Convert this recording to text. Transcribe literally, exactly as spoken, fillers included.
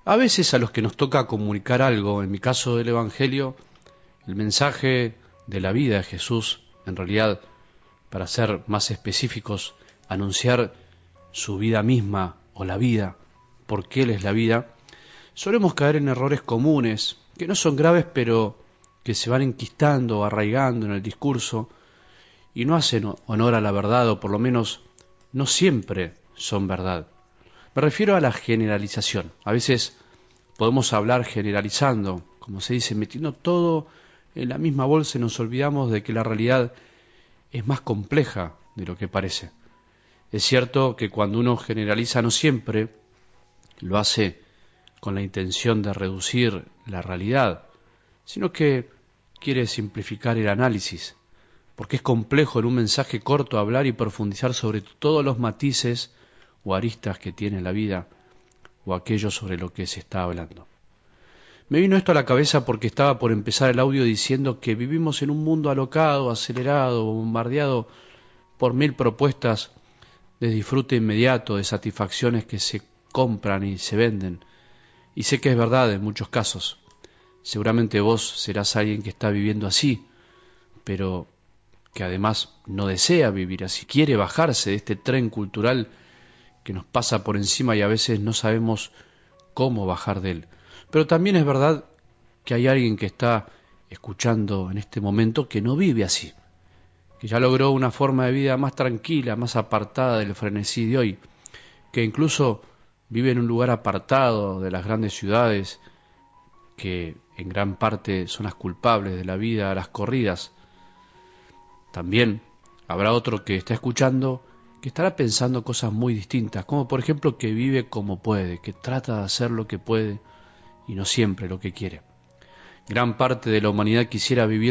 A veces a los que nos toca comunicar algo, en mi caso del Evangelio, el mensaje de la vida de Jesús, en realidad, para ser más específicos, anunciar su vida misma o la vida, porque Él es la vida, solemos caer en errores comunes, que no son graves, pero que se van enquistando, arraigando en el discurso y no hacen honor a la verdad, o por lo menos no siempre son verdad. Me refiero a la generalización. A veces podemos hablar generalizando, como se dice, metiendo todo en la misma bolsa y nos olvidamos de que la realidad es más compleja de lo que parece. Es cierto que cuando uno generaliza no siempre lo hace con la intención de reducir la realidad, sino que quiere simplificar el análisis, porque es complejo en un mensaje corto hablar y profundizar sobre todos los matices o aristas que tiene la vida o aquello sobre lo que se está hablando. Me vino esto a la cabeza porque estaba por empezar el audio diciendo que vivimos en un mundo alocado, acelerado, bombardeado por mil propuestas de disfrute inmediato, de satisfacciones que se compran y se venden. Y sé que es verdad en muchos casos. Seguramente vos serás alguien que está viviendo así, pero que además no desea vivir así, quiere bajarse de este tren cultural que nos pasa por encima y a veces no sabemos cómo bajar de él. Pero también es verdad que hay alguien que está escuchando en este momento que no vive así, que ya logró una forma de vida más tranquila, más apartada del frenesí de hoy, que incluso vive en un lugar apartado de las grandes ciudades, que en gran parte son las culpables de la vida a las corridas. También habrá otro que está escuchando que estará pensando cosas muy distintas, como por ejemplo que vive como puede, que trata de hacer lo que puede y no siempre lo que quiere. Gran parte de la humanidad quisiera vivir